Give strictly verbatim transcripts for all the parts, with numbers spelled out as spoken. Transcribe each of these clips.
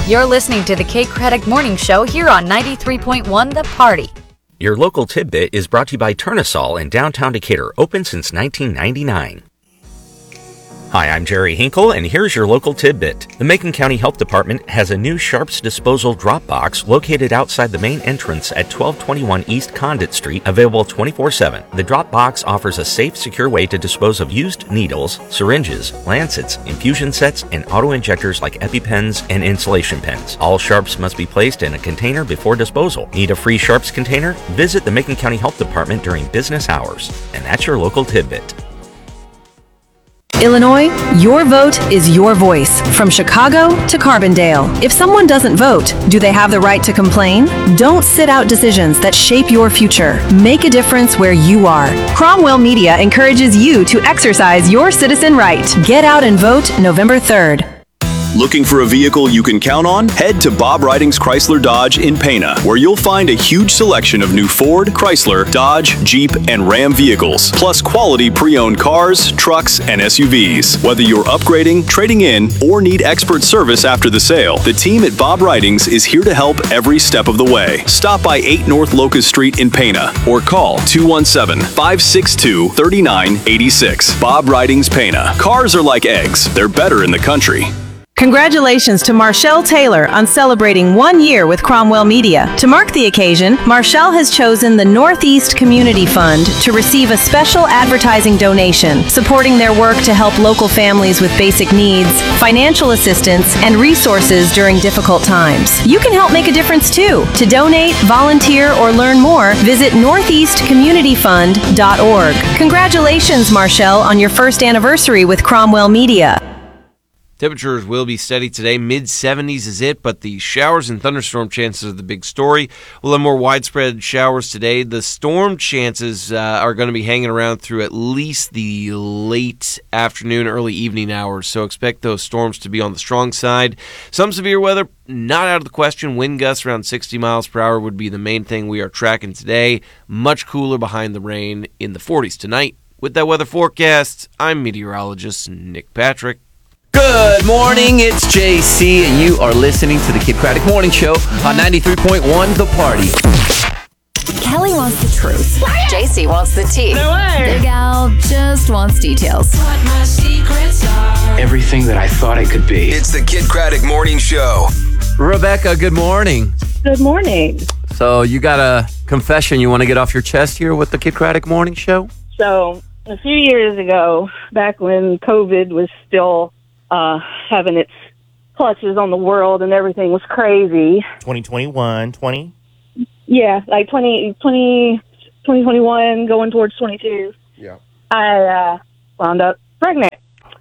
You're listening to the Kate Craddock Morning Show here on ninety-three point one The Party. Your local tidbit is brought to you by Turnasol in downtown Decatur, open since nineteen ninety-nine. Hi, I'm Jerry Hinkle, and here's your local tidbit. The Macon County Health Department has a new Sharps Disposal drop box located outside the main entrance at twelve twenty-one East Condit Street, available twenty-four seven. The drop box offers a safe, secure way to dispose of used needles, syringes, lancets, infusion sets, and auto-injectors like EpiPens and insulation pens. All Sharps must be placed in a container before disposal. Need a free Sharps container? Visit the Macon County Health Department during business hours. And that's your local tidbit. Illinois, your vote is your voice. From Chicago to Carbondale. If someone doesn't vote, do they have the right to complain? Don't sit out decisions that shape your future. Make a difference where you are. Cromwell Media encourages you to exercise your citizen right. Get out and vote November third. Looking for a vehicle you can count on? Head to Bob Ridings Chrysler Dodge in Pana, where you'll find a huge selection of new Ford, Chrysler, Dodge, Jeep, and Ram vehicles, plus quality pre-owned cars, trucks, and S U Vs. Whether you're upgrading, trading in, or need expert service after the sale, the team at Bob Ridings is here to help every step of the way. Stop by eight North Locust Street in Pana, or call two one seven, five six two, three nine eight six. Bob Ridings Pana. Cars are like eggs. They're better in the country. Congratulations to Marshall Taylor on celebrating one year with Cromwell Media. To mark the occasion, Marshall has chosen the Northeast Community Fund to receive a special advertising donation, supporting their work to help local families with basic needs, financial assistance, and resources during difficult times. You can help make a difference too. To donate, volunteer, or learn more, visit northeast community fund dot org. Congratulations, Marshall, on your first anniversary with Cromwell Media. Temperatures will be steady today. mid seventies is it, but the showers and thunderstorm chances are the big story. We'll have more widespread showers today. The storm chances uh, are going to be hanging around through at least the late afternoon, early evening hours, so expect those storms to be on the strong side. Some severe weather, not out of the question. Wind gusts around sixty miles per hour would be the main thing we are tracking today. Much cooler behind the rain in the forties tonight. With that weather forecast, I'm meteorologist Nick Patrick. Good morning, it's J C, and you are listening to the Kid Craddock Morning Show on ninety-three point one The Party. Kelly wants the truth. J C wants the tea. No way. Big Al just wants details. What my secrets are. Everything that I thought I could be. It's the Kid Craddock Morning Show. Rebecca, good morning. Good morning. So you got a confession you want to get off your chest here with the Kid Craddock Morning Show? So a few years ago, back when COVID was still uh, having its clutches on the world and everything was crazy. twenty twenty-one, twenty Yeah, like twenty, twenty, twenty twenty-one going towards twenty-two. Yeah. I uh, wound up pregnant.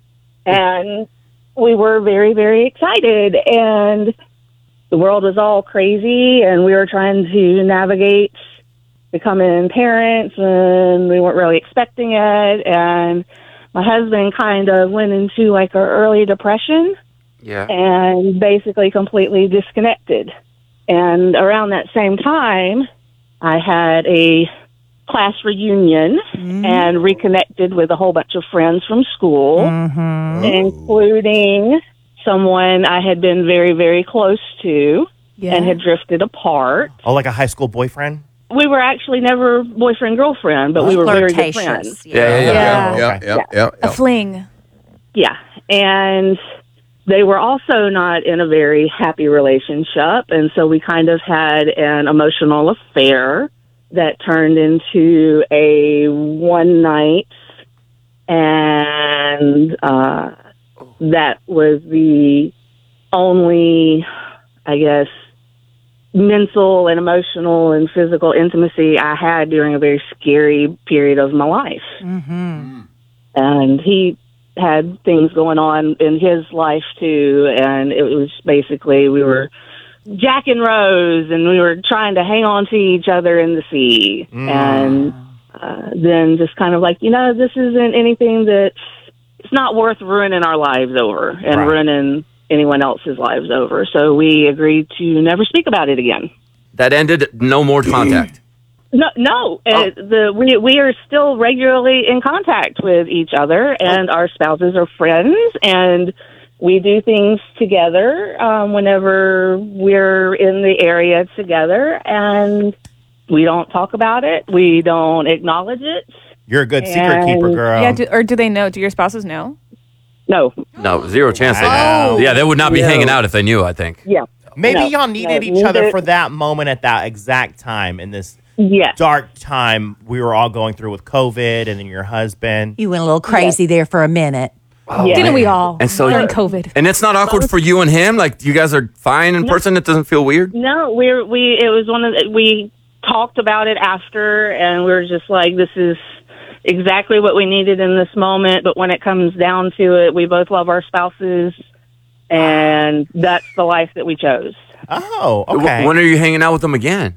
And we were very, very excited. And the world was all crazy, and we were trying to navigate becoming parents, and we weren't really expecting it. And my husband kind of went into like an early depression. Yeah. And basically completely disconnected. And around that same time, I had a class reunion mm-hmm. and reconnected with a whole bunch of friends from school, mm-hmm. including someone I had been very, very close to yeah. and had drifted apart. Oh, like a high school boyfriend? We were actually never boyfriend-girlfriend, but oh, we were very good friends. Yeah, yeah, yeah. yeah. yeah. yeah, yeah, yeah, yeah. A fling. Yeah, and they were also not in a very happy relationship, and so we kind of had an emotional affair that turned into a one night, and uh, that was the only, I guess, mental and emotional and physical intimacy I had during a very scary period of my life. Mm-hmm. And he had things going on in his life too, and it was basically we were Jack and Rose, and we were trying to hang on to each other in the sea. Mm. And uh, then just kind of like, you know, this isn't anything that's, it's not worth ruining our lives over and right. ruining anyone else's lives over. So we agreed to never speak about it again. That ended, no more contact. No, no. Oh. Uh, the we we are still regularly in contact with each other, and oh. our spouses are friends, and we do things together um, whenever we're in the area together, and we don't talk about it. We don't acknowledge it. You're a good secret And- keeper, girl. Yeah, do, or do they know? Do your spouses know? No. No, zero chance. They Wow. Yeah, they would not be No. hanging out if they knew, I think. Yeah. Maybe No, y'all needed no, each other neither- for that moment at that exact time in this Yes. dark time we were all going through with COVID and then your husband. You went a little crazy there for a minute. Yeah. Didn't we all? And so during you're- COVID. And it's not awkward for you and him? Like, you guys are fine in person? It doesn't feel weird? No, we're we. It was one of the, we talked about it after, and we were just like, this is exactly what we needed in this moment. But when it comes down to it, we both love our spouses, and that's the life that we chose. Oh, W- okay. When are you hanging out with them again?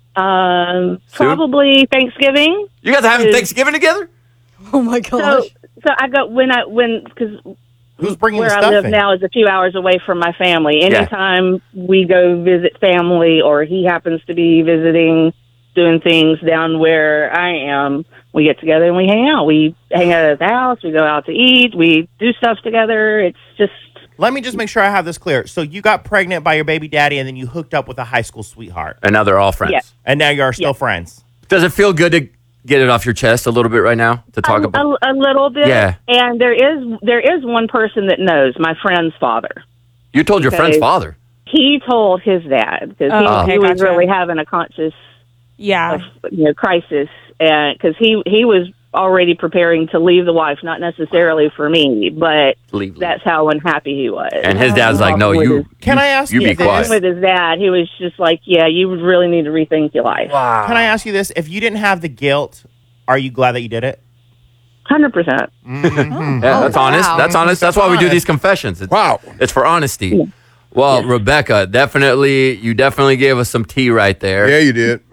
Um, Soon? probably Thanksgiving. You guys are having Is- Thanksgiving together? Oh my So, gosh. so I got when I when because Who's bringing where the I stuff live in? now is a few hours away from my family. Yeah. Anytime we go visit family, or he happens to be visiting, doing things down where I am, we get together and we hang out. We hang out at the house. We go out to eat. We do stuff together. It's just Let me just make sure I have this clear. So you got pregnant by your baby daddy and then you hooked up with a high school sweetheart. And now they're all friends. Yeah. And now you're still Yeah. friends. Does it feel good to get it off your chest a little bit right now to talk a, about? a, a little bit. Yeah. And there is there is one person that knows, my friend's father. You told your friend's Okay. father. He told his dad because Oh, he, okay, he was gotcha. really having a conscious Yeah. you know, crisis, and because he he was already preparing to leave the wife, not necessarily for me, but Leave, leave. that's how unhappy he was. And his dad's like, no, With you. his- Can you, I ask you you be this? quiet. with his dad, he was just like, yeah, you would really need to rethink your life. Can I ask you this? If you didn't have the guilt, are you glad that you did it? Hundred percent. Yeah, that's Oh, honest. wow. That's honest. That's why we do honest. these confessions. It's, Wow. It's for honesty. Well, Rebecca, definitely, you definitely gave us some tea right there. Yeah, you did.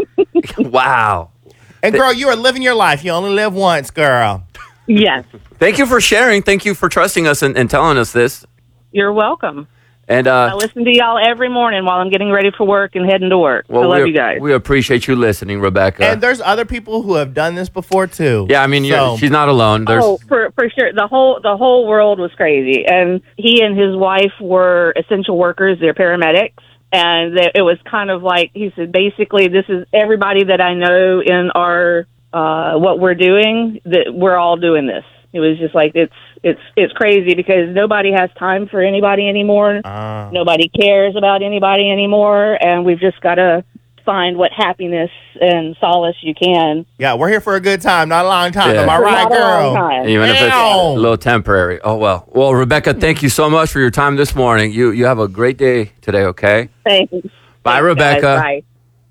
Wow. And girl, you are living your life. You only live once, girl. Yes, Thank you for sharing. Thank you for trusting us and, and telling us this. you're welcome. And I uh, listen to y'all every morning while I'm getting ready for work and heading to work. I love we, you guys. we appreciate you listening, Rebecca. And there's other people who have done this before too. yeah, I mean, you're, So- she's not alone. There's Oh, for for sure. The whole the whole world was crazy, and he and his wife were essential workers. They're paramedics, and they, it was kind of like he said. Basically, this is everybody that I know in our uh, what we're doing. That we're all doing this. It was just like it's it's it's crazy because nobody has time for anybody anymore. Uh, Nobody cares about anybody anymore, and we've just got to find what happiness and solace you can. yeah, we're here for a good time, not a long time. Yeah. Am I right, Not a long girl? time. even if it's Ow. a little temporary. Oh well. Well, Rebecca, thank you so much for your time this morning. You you have a great day today. Okay. Thanks. Bye, Thanks, Rebecca. guys. Bye.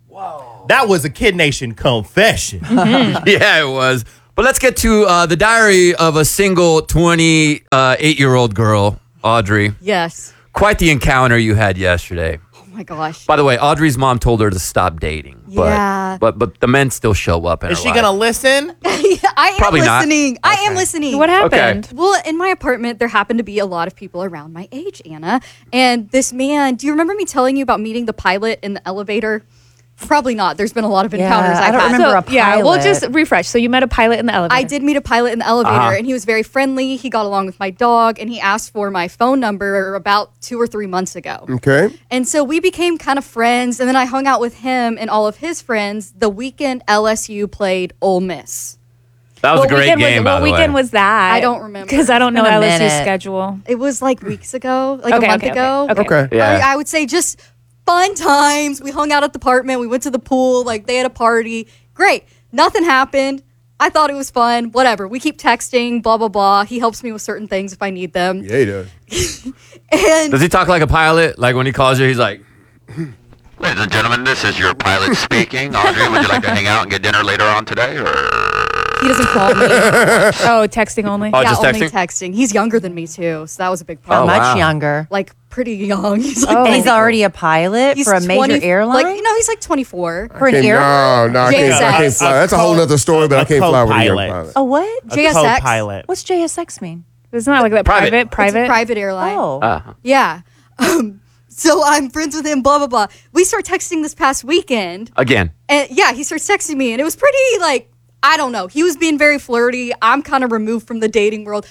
That was a Kid Nation confession. Yeah, it was. But let's get to uh, the diary of a single twenty-eight-year-old girl, Audrey. Yes. Quite the encounter you had yesterday. Oh my gosh. By the way, Audrey's mom told her to stop dating. But, Yeah. But but the men still show up in Is her she life. gonna listen? I am Probably not. listening. I am listening. What happened? Well, in my apartment, there happened to be a lot of people around my age, Anna. And this man, do you remember me telling you about meeting the pilot in the elevator? Probably not. There's been a lot of encounters I I've don't had. remember So, a yeah, we'll pilot. just refresh. So you met a pilot in the elevator. I did meet a pilot in the elevator, Uh-huh. and he was very friendly. He got along with my dog, and he asked for my phone number about two or three months ago. Okay. And so we became kind of friends, and then I hung out with him and all of his friends the weekend L S U played Ole Miss. That was What a great weekend game, Was, by what the way. weekend was that? I don't remember. because I don't know been a L S U's minute. schedule. It was like weeks ago, like Okay, a month okay, ago. okay, Okay. Yeah. I, I would say just fun times. We hung out at the apartment. We went to the pool. Like they had a party. Great. Nothing happened. I thought it was fun. Whatever. We keep texting. Blah blah blah. He helps me with certain things if I need them. Yeah, he does. And Does he talk like a pilot? Like when he calls you, he's like, Ladies and gentlemen, this is your pilot speaking. Audrey, would you like to hang out and get dinner later on today? Or he doesn't call me. Oh, texting only. Oh, yeah, just only texting? texting. He's younger than me too, so that was a big How problem. Oh, much wow. younger? Like pretty young. He's like Oh, he's twenty. already a pilot He's for a major twenty airline? Like you know, he's like twenty-four. for an Can't- airline? no, no, I can't, I can't J S X. fly. That's a whole nother story, but I A can't fly with a young co-pilot. pilot. A what? A J S X? co-pilot. What's J S X mean? Isn't that like that Private. private? It's a Private. private airline. Oh. uh, Yeah. Um, so I'm friends with him, blah, blah, blah. We start texting this past weekend. again. And yeah, he starts texting me. And it was pretty, like, I don't know. He was being very flirty. I'm kind of removed from the dating world.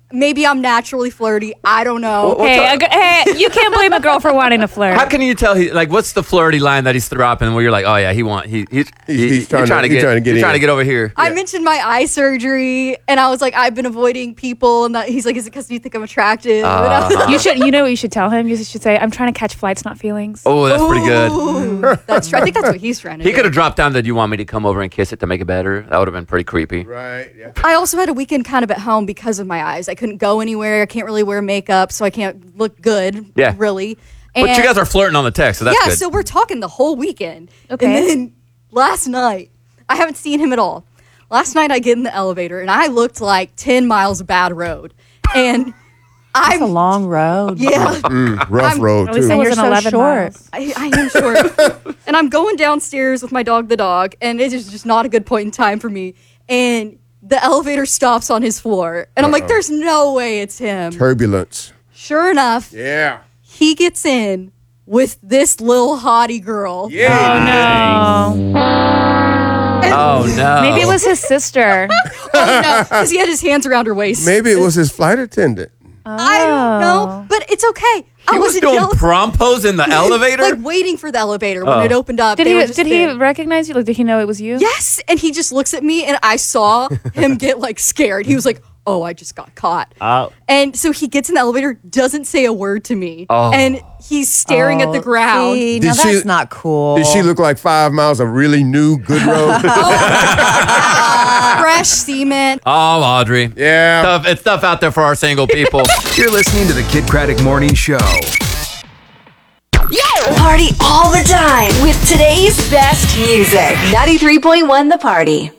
maybe I'm naturally flirty. I don't know. Well, Hey, a g- hey, you can't blame a girl for wanting to flirt. How can you tell? He like, what's the flirty line that he's dropping where you're like, oh yeah, he want he he's, he, he's trying you're to- he's get trying to get you're in. trying to get over here. I mentioned my eye surgery, and I was like, I've been avoiding people, and that, he's like, is it because you think I'm attractive? And I was Uh-huh. You should. You know what you should tell him? You should say, "I'm trying to catch flights, not feelings." Oh, that's pretty good. Ooh, that's true. I think that's what he's trying to He do. could have dropped down that you want me to come over and kiss it to make it better. That would have been pretty creepy. Right. Yeah. I also had a weekend kind of at home because of my eyes. I couldn't go anywhere. I can't really wear makeup, so I can't look good. Yeah. Really. But you And- guys are flirting on the text, so that's yeah, good. so we're talking the whole weekend. Okay. And then last night, I haven't seen him at all. Last night, I get in the elevator, and I looked like ten miles of bad road. And That's I'm a long road. Yeah. Mm, rough I'm- road At least too. it And you're wasn't so eleven short. miles. I, I am short. And I'm going downstairs with my dog, the dog, and it is just not a good point in time for me. And the elevator stops on his floor. And I'm like, there's no way it's him. Turbulence. Sure enough, Yeah. he gets in with this little hottie girl. Yeah. Oh no. oh no. Maybe it was his sister. Oh, no, because he had his hands around her waist. Maybe it was his flight attendant. I don't know, but it's okay. I He was wasn't doing jealous. prom pose in the elevator. Like waiting for the elevator when Oh. it opened up. Did they he? were just Did he there. recognize you? Like, did he know it was you? Yes, and he just looks at me, and I saw him get like scared. He was like, "Oh, I just got caught." Oh. And so he gets in the elevator, doesn't say a word to me, Oh. and he's staring at the Oh, ground. see, Did now she- that's not cool. Did she look like five miles of really new good road? Fresh cement. oh, Audrey. Yeah. Stuff, it's stuff out there for our single people. You're listening to the Kid Craddock Morning Show. Party all the time with today's best music. ninety-three point one The Party.